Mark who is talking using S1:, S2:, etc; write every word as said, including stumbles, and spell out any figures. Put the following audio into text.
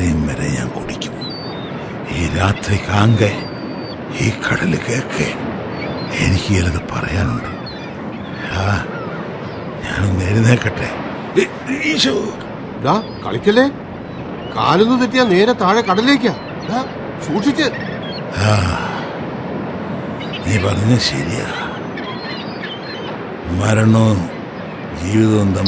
S1: അറിയും വരെ ഞാൻ കുടിക്കും. ഈ രാത്രി കാങ്കെ, ഈ കടല് കേക്കെ, എനിക്ക് ചിലത് പറയാനുണ്ട്. ആ ഞാനൊന്ന് എഴുന്നേക്കട്ടെ. ഈശോ,
S2: കളിക്കല്ലേ, കാലൊന്നു തെറ്റിയാ നേരെ താഴെ കടലേക്കാ. സൂക്ഷിച്ച്.
S1: ആ നീ പറഞ്ഞ ശരിയാ. മരണവും ജീവിതവും